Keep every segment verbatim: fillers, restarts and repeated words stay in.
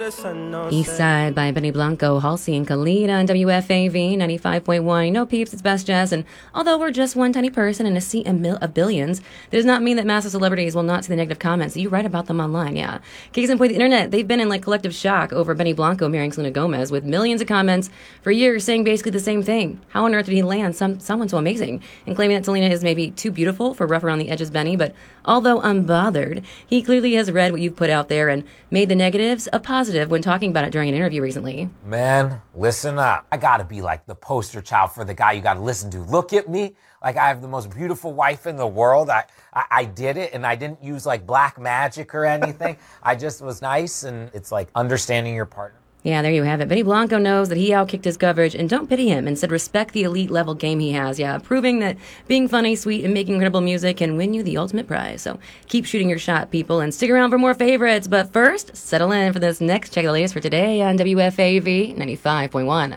East Side by Benny Blanco, Halsey and Khalid on W F A V ninety-five point one. You know, peeps, it's Best Jazz, and although we're just one tiny person in a sea of, mil- of billions, that does not mean that massive celebrities will not see the negative comments. You write about them online, yeah. Case in point, the internet, they've been in like collective shock over Benny Blanco marrying Selena Gomez, with millions of comments for years saying basically the same thing. How on earth did he land some someone so amazing? And claiming that Selena is maybe too beautiful for rough around the edges Benny, but although unbothered, he clearly has read what you've put out there and made the negatives a positive when talking about it during an interview recently. Man, listen up. I gotta be like the poster child for the guy you gotta listen to. Look at me. Like, I have the most beautiful wife in the world. I, I, I did it, and I didn't use like black magic or anything. I just was nice, and it's like understanding your partner. Yeah, there you have it. Benny Blanco knows that he outkicked his coverage, and don't pity him. Instead, respect the elite level game he has. Yeah, proving that being funny, sweet, and making incredible music can win you the ultimate prize. So keep shooting your shot, people, and stick around for more favorites. But first, settle in for this next check of the latest for today on W F A V ninety-five point one.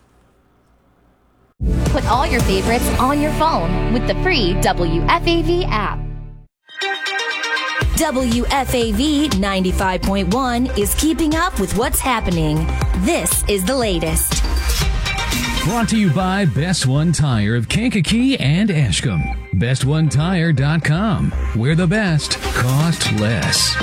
Put all your favorites on your phone with the free W F A V app. W F A V ninety-five point one is keeping up with what's happening. This is the latest. Brought to you by Best One Tire of Kankakee and Ashcombe. best one tire dot com, where the best cost less.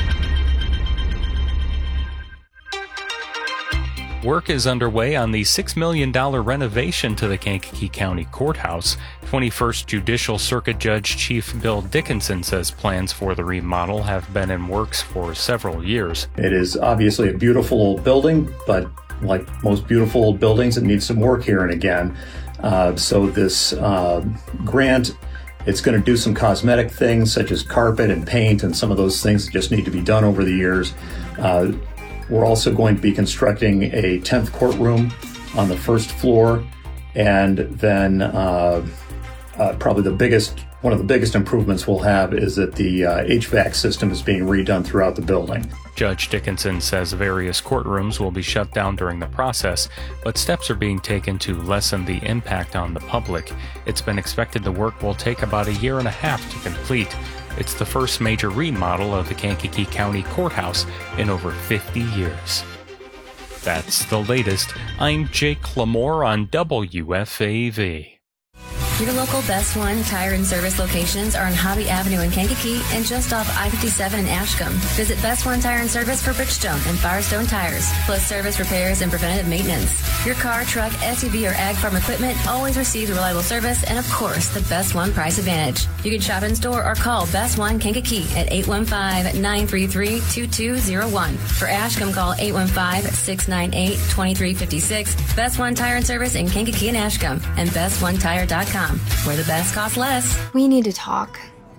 Work is underway on the six million dollars renovation to the Kankakee County Courthouse. twenty-first Judicial Circuit Judge Chief Bill Dickinson says plans for the remodel have been in works for several years. It is obviously a beautiful old building, but like most beautiful old buildings, it needs some work here and again. Uh, so this uh, grant, it's going to do some cosmetic things such as carpet and paint and some of those things that just need to be done over the years. Uh, We're also going to be constructing a tenth courtroom on the first floor, and then uh, uh, probably the biggest, one of the biggest improvements we'll have is that the uh, H V A C system is being redone throughout the building. Judge Dickinson says various courtrooms will be shut down during the process, but steps are being taken to lessen the impact on the public. It's been expected the work will take about a year and a half to complete. It's the first major remodel of the Kankakee County Courthouse in over fifty years. That's the latest. I'm Jake Lamore on W F A V. Your local Best One Tire and Service locations are on Hobby Avenue in Kankakee and just off I fifty-seven in Ashcombe. Visit Best One Tire and Service for Bridgestone and Firestone tires, plus service repairs and preventative maintenance. Your car, truck, S U V, or ag farm equipment always receives reliable service and, of course, the Best One price advantage. You can shop in store or call Best One Kankakee at eight one five, nine three three, two two zero one. For Ashcombe, call eight one five, six nine eight, two three five six. Best One Tire and Service in Kankakee and Ashcombe, and best one tire dot com, where the best costs less. We need to talk.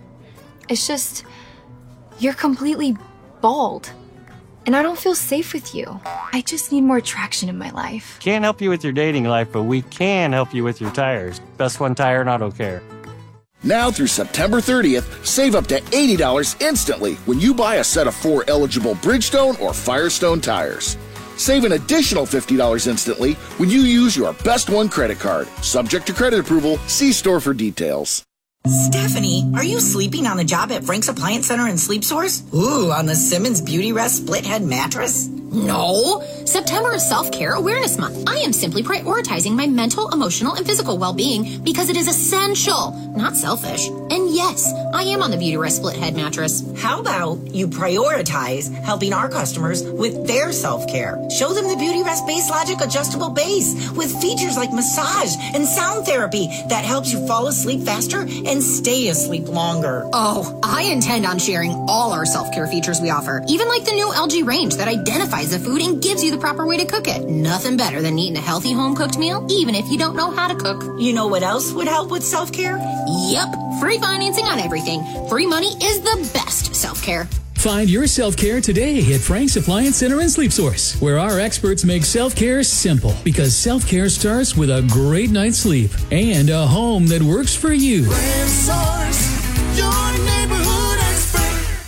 It's just, you're completely bald, and I don't feel safe with you. I just need more attraction in my life. Can't help you with your dating life, but we can help you with your tires. Best One Tire and Auto Care. Now through September thirtieth, save up to eighty dollars instantly when you buy a set of four eligible Bridgestone or Firestone tires. Save an additional fifty dollars instantly when you use your Best One credit card. Subject to credit approval, see store for details. Stephanie, are you sleeping on the job at Frank's Appliance Center and Sleep Source? Ooh, on the Simmons Beauty Rest split head mattress? No. September is Self-Care Awareness Month. I am simply prioritizing my mental, emotional, and physical well-being because it is essential, not selfish. And yes, I am on the Beauty Rest split head mattress. How about you prioritize helping our customers with their self-care? Show them the Beauty Rest Base Logic adjustable base with features like massage and sound therapy that helps you fall asleep faster and stay asleep longer. Oh, I intend on sharing all our self-care features we offer, even like the new L G range that identifies the food and gives you the proper way to cook it. Nothing better than eating a healthy home-cooked meal, even if you don't know how to cook. You know what else would help with self-care? Yep, free financing on everything. Free money is the best self-care. Find your self-care today at Frank's Appliance Center and Sleep Source, where our experts make self-care simple, because self-care starts with a great night's sleep and a home that works for you. Brand Source, your neighborhood expert.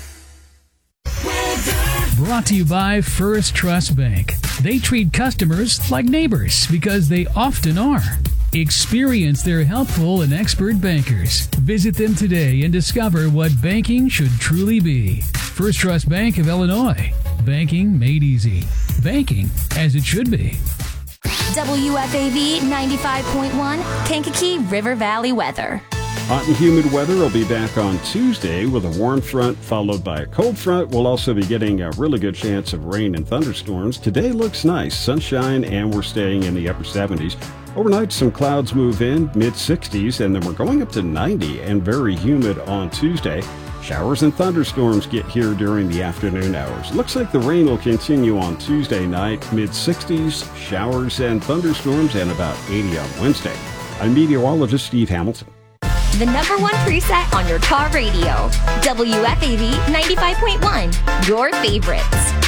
Brought to you by First Trust Bank. They treat customers like neighbors because they often are. Experience their helpful and expert bankers. Visit them today and discover what banking should truly be. First Trust Bank of Illinois. Banking made easy. Banking as it should be. W F A V ninety-five point one, Kankakee River Valley weather. Hot and humid weather will be back on Tuesday with a warm front followed by a cold front. We'll also be getting a really good chance of rain and thunderstorms. Today looks nice, sunshine, and we're staying in the upper seventies. Overnight, some clouds move in, mid sixties, and then we're going up to ninety and very humid on Tuesday. Showers and thunderstorms get here during the afternoon hours. Looks like the rain will continue on Tuesday night, mid sixties, showers and thunderstorms, and about eighty on Wednesday. I'm meteorologist Steve Hamilton. The number one preset on your car radio. W F A V ninety-five point one, your favorites.